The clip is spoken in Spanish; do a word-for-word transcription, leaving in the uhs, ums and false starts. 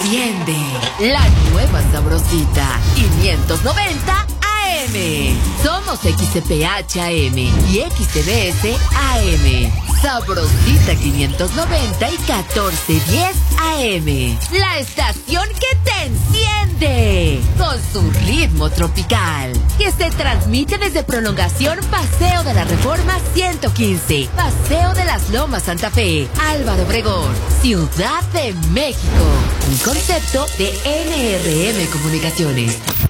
enciende la nueva sabrosita quinientos noventa A M. Somos X C P H A M y X T B S A M. Sabrosita quinientos noventa y catorce diez A M. La estación que te enciende con su ritmo tropical, que se transmite desde Prolongación Paseo de la Reforma ciento quince, Paseo de las Lomas Santa Fe, Álvaro Obregón, Ciudad de México. Un concepto de N R M Comunicaciones.